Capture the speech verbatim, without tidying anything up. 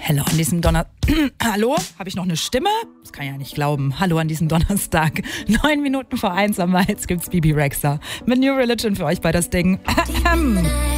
Hallo an diesem Donner... Hallo? Habe ich noch eine Stimme? Das kann ich ja nicht glauben. Hallo an diesem Donnerstag. Neun Minuten vor eins am Jetzt gibt's Bibi Rexha mit New Religion für euch bei das Ding.